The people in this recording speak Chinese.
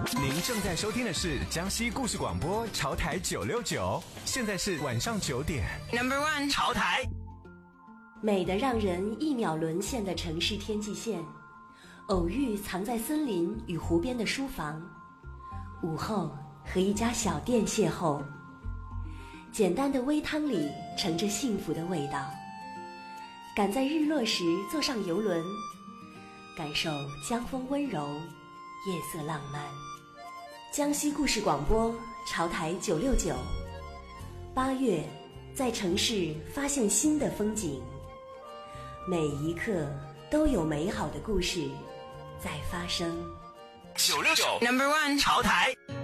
您正在收听的是江西故事广播潮台969，现在是晚上9点。 Number one， 潮台。 美得让人一秒沦陷的城市天际线，偶遇藏在森林与湖边的书房，午后和一家小店邂逅，简单的微汤里盛着幸福的味道。赶在日落时坐上游轮，感受江风温柔，夜色浪漫。江西故事广播潮台969，8月在城市发现新的风景，每一刻都有美好的故事在发生。 969 Number one， 潮台。